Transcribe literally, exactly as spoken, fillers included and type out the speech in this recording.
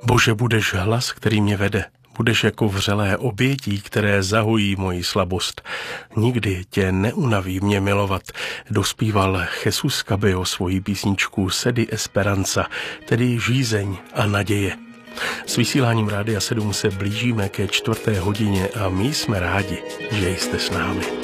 Bože, budeš hlas, který mě vede. Budeš jako vřelé obětí, které zahojí moji slabost. Nikdy tě neunaví mě milovat, dospíval Jesus Cabello svoji písničku Sedi Esperanza, tedy žízeň a naděje. S vysíláním Rádia sedm se blížíme ke čtvrté hodině a my jsme rádi, že jste s námi.